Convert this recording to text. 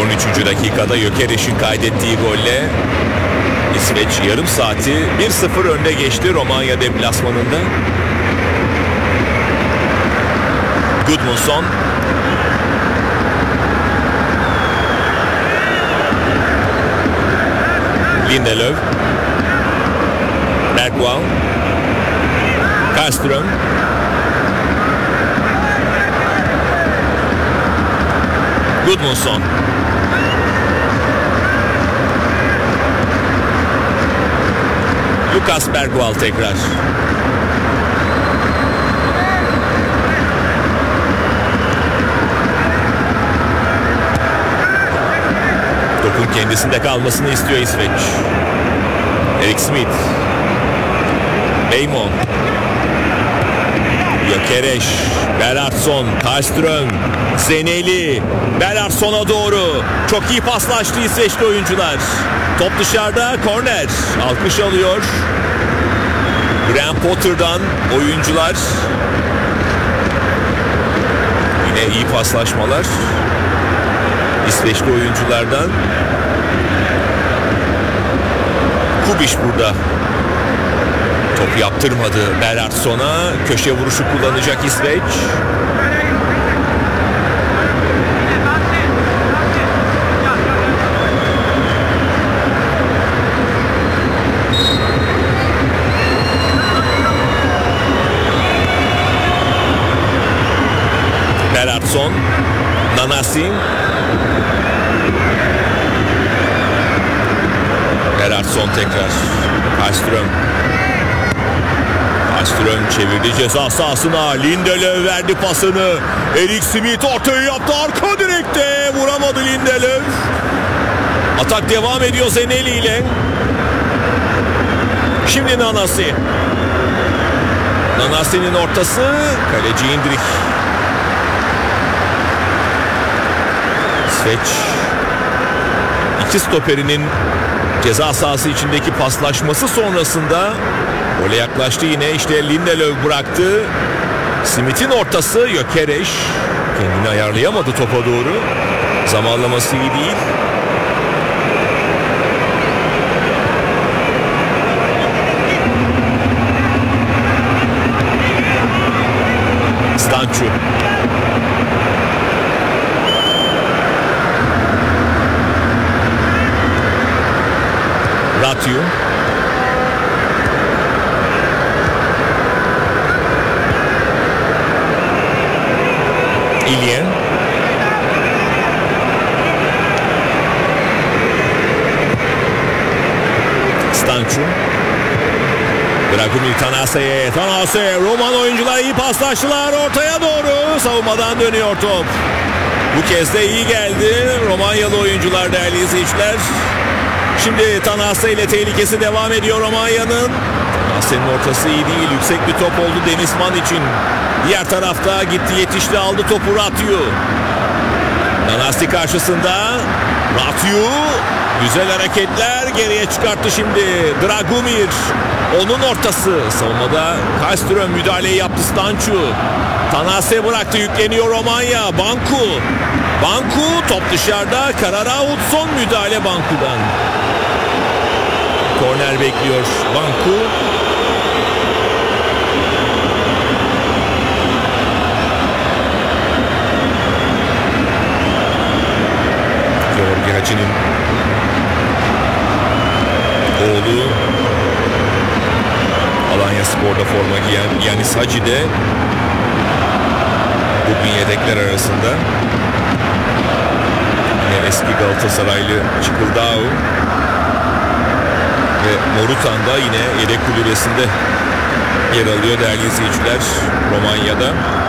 13. dakikada Gyökeres'in kaydettiği golle İsveç yarım saati 1-0 önde geçti Romanya deplasmanında. Gudmundsson. Lindelöf. Bergwijn. Karlström. Gudmundsson. Lucas Bergwijn tekrar. Topun kendisinde kalmasını istiyor İsveç. Erik Smith. Beymon. Gyökeres. Bernhardsson. Karlström. Zeneli. Bernhardsson'a doğru. Çok iyi paslaştı İsveçli oyuncular. Top dışarıda, korner. Alkış alıyor Graham Potter'dan oyuncular. Yine iyi paslaşmalar İsveçli oyunculardan. Kubiş burada. Top yaptırmadı Bernhardsson'a. Köşe vuruşu kullanacak İsveç. Bernhardsson. Nanasi. Bernhardsson tekrar. Karlström. Karlström çevirdi ceza sahasına. Lindelöf verdi pasını. Erik Smith ortayı yaptı. Arka direkte vuramadı Lindelöf. Atak devam ediyor Zeneli ile. Şimdi Nanasi. Nanasi'nin ortası. Kaleci Indrich. İsveç iki stoperinin ceza sahası içindeki paslaşması sonrasında gole yaklaştı yine. İşte Lindelöf bıraktı. Smith'in ortası. Gyökeres kendini ayarlayamadı topa doğru. Zamanlaması iyi değil. Stancu. Ratio. Ilien. Stancu. Dragomir Tanase'ye. Tanase. Roman oyuncular iyi paslaştılar. Ortaya doğru. Savunmadan dönüyor top. Bu kez de iyi geldi Romanyalı oyuncular değerli izleyiciler. Şimdi Tanase ile tehlikesi devam ediyor Romanya'nın. Tanase'nin ortası iyi değil. Yüksek bir top oldu Denizman için. Diğer tarafta gitti yetişti aldı topu Ratio. Nanasi karşısında. Ratio. Güzel hareketler geriye çıkarttı şimdi. Dragomir. Onun ortası. Savunmada Karlström müdahaleyi yaptı Stancu. Tanase bıraktı yükleniyor Romanya. Banku. Banku top dışarıda. Kararaut son müdahale Banku'dan. Korner bekliyor Banku. Georgi Hacı'nın oğlu Alanyaspor'da forma giyen Yanis Hacı de bugün yedekler arasında. Yine eski Galatasaraylı Çıkıldao ve Morutan da yine yedek kulübesinde yer alıyor değerli izleyiciler Romanya'da.